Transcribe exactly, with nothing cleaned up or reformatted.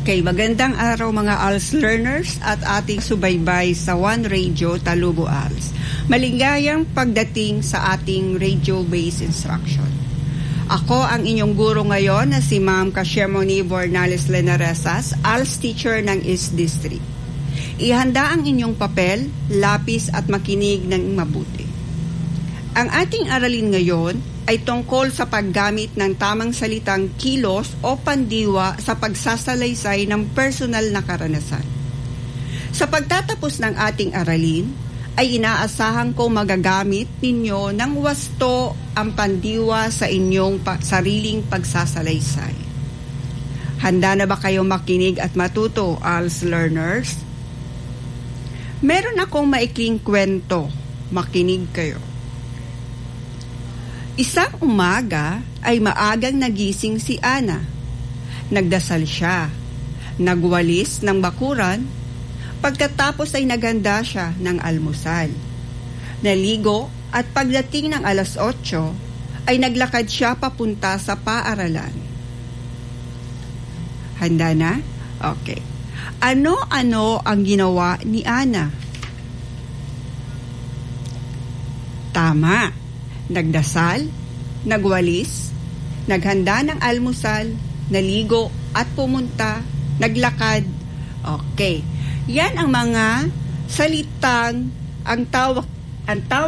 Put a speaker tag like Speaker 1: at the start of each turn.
Speaker 1: Kay magandang araw mga A L S learners at ating subaybay sa One Radio Talubo A L S. Maligayang pagdating sa ating radio-based instruction. Ako ang inyong guro ngayon na si Ma'am Casiemoni Bornales Lenaresas, A L S teacher ng East District. Ihanda ang inyong papel, lapis at makinig ng mabuti. Ang ating aralin ngayon ay tungkol sa paggamit ng tamang salitang kilos o pandiwa sa pagsasalaysay ng personal na karanasan. Sa pagtatapos ng ating aralin, ay inaasahan kong magagamit ninyo ng wasto ang pandiwa sa inyong pa- sariling pagsasalaysay. Handa na ba kayong makinig at matuto, A L S learners? Meron akong maikling kwento. Makinig kayo. Isang umaga ay maagang nagising si Ana. Nagdasal siya, nagwalis ng bakuran, pagkatapos ay naghanda siya ng almusal. Naligo at pagdating ng alas otso ay naglakad siya papunta sa paaralan. Handa na? Okay. Ano-ano ang ginawa ni Ana? Tama. Nagdasal, nagwalis, naghanda ng almusal, naligo at pumunta, naglakad. Okay. Yan ang mga salitang ang tawag ang tawag